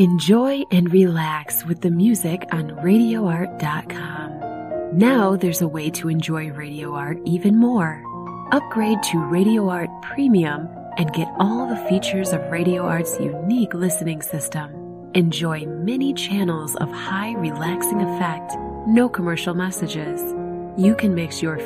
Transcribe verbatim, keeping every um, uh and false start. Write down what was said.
Enjoy and relax with the music on radio art dot com. Now there's a way to enjoy Radio Art even more. Upgrade to Radio Art Premium and get all the features of Radio Art's unique listening system. Enjoy many channels of high relaxing effect, no commercial messages. You can mix your